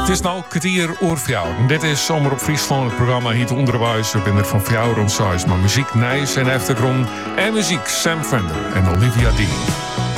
Het is nou kwartier oor jou. Dit is Omroep Friesland. Het programma heet Onderwijs. We zijn er van jou rond 6. Maar muziek, nijs en achtergrond. En muziek, Sam Fender en Olivia Dean.